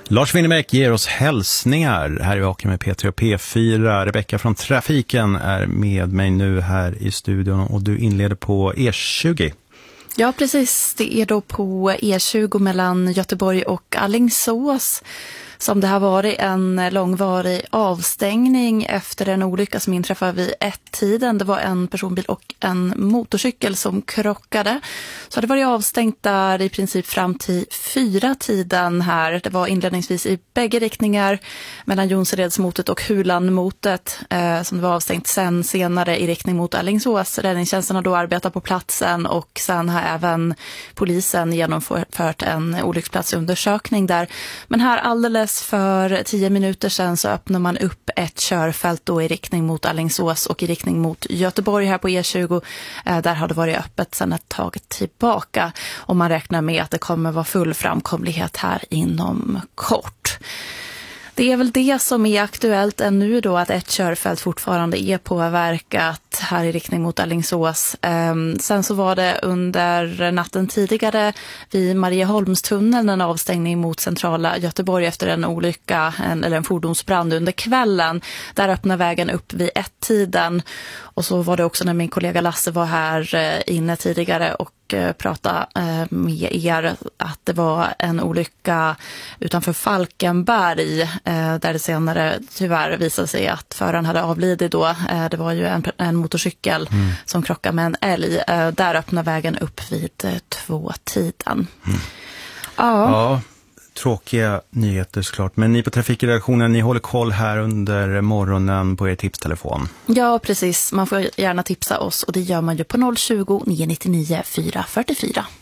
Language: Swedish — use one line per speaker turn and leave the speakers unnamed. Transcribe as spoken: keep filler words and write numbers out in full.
Lars Winnerbäck ger oss hälsningar. Här är Vaken med P tre och P fyra. Rebecka från Trafiken är med mig nu här i studion och du inleder på E tjugo.
Ja, precis. Det är då på E tjugo mellan Göteborg och Alingsås som det har varit en långvarig avstängning efter en olycka som inträffade vid ett-tiden. Det var en personbil och en motorcykel som krockade. Så det var avstängt där i princip fram till fyra-tiden här. Det var inledningsvis i bägge riktningar mellan Jonseredsmotet och Hulanmotet eh, som det var avstängt sen senare i riktning mot Alingsås. Räddningstjänsten har då arbetat på platsen och sen har även polisen genomfört en olycksplatsundersökning där. Men här alldeles för tio minuter sedan så öppnar man upp ett körfält då i riktning mot Alingsås och i riktning mot Göteborg här på E tjugo. Eh, där har det varit öppet sedan ett tag tillbaka och man räknar med att det kommer vara full framkomlighet här inom kort. Det är väl det som är aktuellt ännu då, att ett körfält fortfarande är påverkat här i riktning mot Alingsås. Um, sen så var det under natten tidigare vid Marieholmstunneln en avstängning mot centrala Göteborg efter en olycka en, eller en fordonsbrand under kvällen. Där öppnar vägen upp vid ett-tiden. Och så var det också när min kollega Lasse var här uh, inne tidigare och prata med er att det var en olycka utanför Falkenberg där det senare tyvärr visade sig att föraren hade avlidit då. Det var ju en, en motorcykel mm. som krockade med en älg. Där öppnar vägen upp vid två-tiden. Mm. Ja.
ja. Tråkiga nyheter såklart. Men ni på Trafikredaktionen, ni håller koll här under morgonen på er tipstelefon.
Ja, precis. Man får gärna tipsa oss och det gör man ju på noll tjugo, nio nio nio, fyra fyra fyra.